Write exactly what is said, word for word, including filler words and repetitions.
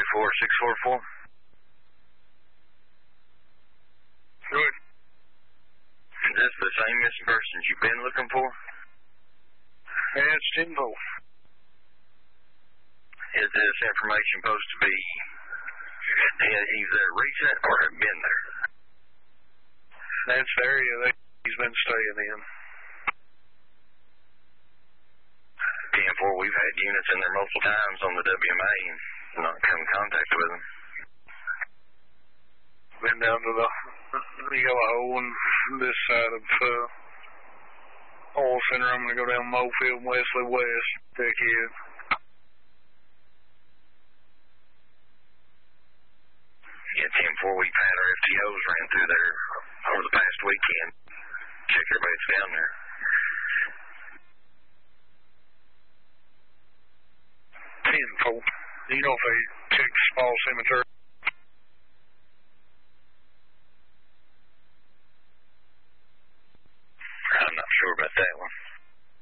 four six four four. Good. Is this the same missing persons you've been looking for? Yeah, it's Timbo. Is this information supposed to be either recent or have been there? That's the area that he's been staying in. ten four, we've had units in there multiple times on the W M A and not come in contact with them. Been down to the Yellow Hole and this side of uh, Oil Center. I'm going to go down Mofield and Wesley West. Check in. Yeah, ten four, we've had our F T Os ran through there over the past weekend. Check everybody's down there. ten four. Do you know if they checked Small Cemetery? I'm not sure about that one.